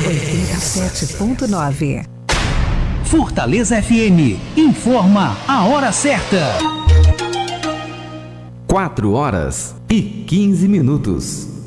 87.9. Fortaleza FM informa a hora certa. 4 horas e 15 minutos.